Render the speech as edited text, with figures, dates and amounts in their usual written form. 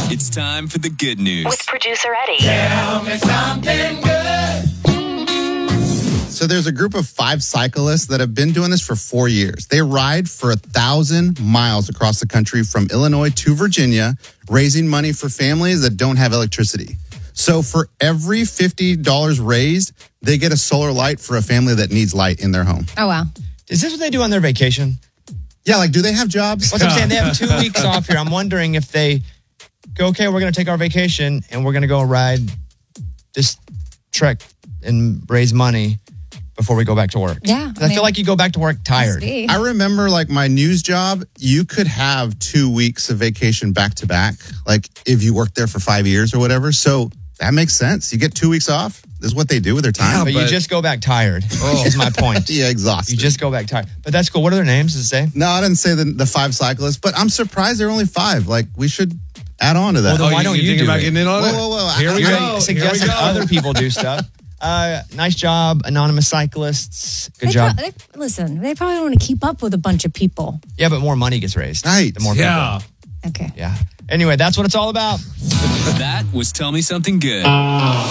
It's time for the good news. With producer Eddie. Tell me something good. So there's a group of 5 cyclists that have been doing this for 4 years. They ride for 1,000 miles across the country from Illinois to Virginia, raising money for families that don't have electricity. So for every $50 raised, they get a solar light for a family that needs light in their home. Oh, wow. Is this what they do on their vacation? Yeah, like, do they have jobs? That's what I'm saying. They have 2 weeks off here. I'm wondering if they go, okay, we're going to take our vacation and we're going to go ride this trek and raise money before we go back to work. Yeah. I feel like you go back to work tired. I remember, like, my news job, you could have 2 weeks of vacation back to back, like if you worked there for 5 years or whatever. So that makes sense. You get 2 weeks off. This is what they do with their time. But you just go back tired, is my point. Yeah, exhausted. You just go back tired. But that's cool. What are their names, does it say? No, I didn't say the 5 cyclists, but I'm surprised there are only 5. Like, we should add on to that. Well, then why don't you thinking do about it? getting in on it? Whoa. Here we go. Suggesting other people do stuff. Nice job, anonymous cyclists. Good job. Listen, they probably don't want to keep up with a bunch of people. Yeah, but more money gets raised. Right. The more people. Yeah. Okay. Yeah. Anyway, that's what it's all about. That was Tell Me Something Good.